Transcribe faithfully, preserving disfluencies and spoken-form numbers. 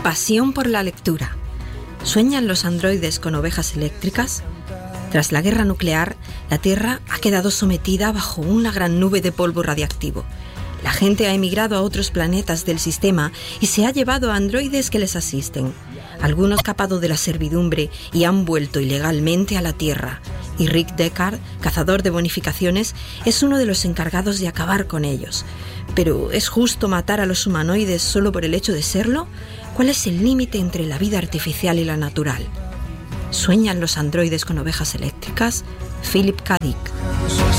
pasión por la lectura. ¿Sueñan los androides con ovejas eléctricas? Tras la guerra nuclear, la Tierra ha quedado sometida bajo una gran nube de polvo radiactivo. La gente ha emigrado a otros planetas del sistema y se ha llevado a androides que les asisten. Algunos han escapado de la servidumbre y han vuelto ilegalmente a la Tierra. Y Rick Deckard, cazador de bonificaciones, es uno de los encargados de acabar con ellos. ¿Pero es justo matar a los humanoides solo por el hecho de serlo? ¿Cuál es el límite entre la vida artificial y la natural? ¿Sueñan los androides con ovejas eléctricas? Philip K. Dick.